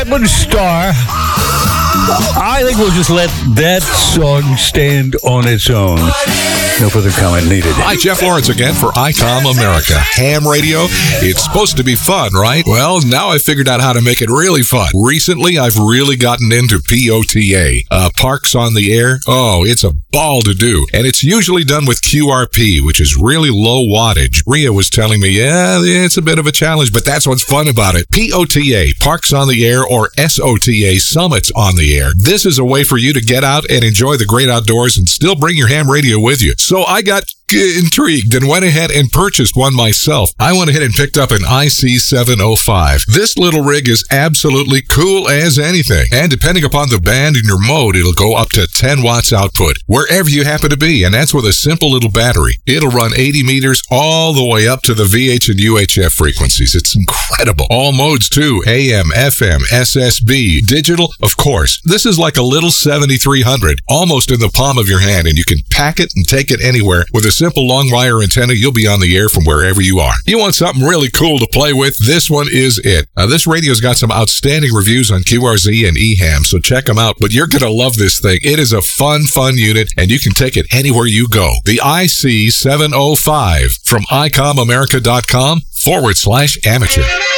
Diamond Star. I think we'll just let that song stand on its own. No further comment needed. Hi, Jeff Lawrence again for ICOM America. Ham radio, it's supposed to be fun, right? Well, now I figured out how to make it really fun. Recently, I've really gotten into POTA, Parks on the Air. Oh, it's a ball to do. And it's usually done with QRP, which is really low wattage. Rhea was telling me, yeah, it's a bit of a challenge, but that's what's fun about it. POTA, Parks on the Air, or SOTA, Summits on the Air. This is a way for you to get out and enjoy the great outdoors and still bring your ham radio with you. So I got intrigued and went ahead and purchased one myself. I went ahead and picked up an IC705. This little rig is absolutely cool as anything. And depending upon the band and your mode, it'll go up to 10 watts output wherever you happen to be. And that's with a simple little battery. It'll run 80 meters all the way up to the VH and UHF frequencies. It's incredible. All modes too. AM, FM, SSB, digital, of course. This is like a little 7300, almost in the palm of your hand, and you can pack it and take it anywhere. With a simple long wire antenna, you'll be on the air from wherever you are. You want something really cool to play with? This one is it. This radio's got some outstanding reviews on QRZ and EHAM, so check them out. But you're going to love this thing. It is a fun unit, and you can take it anywhere you go. The IC705 from ICOMAmerica.com/amateur.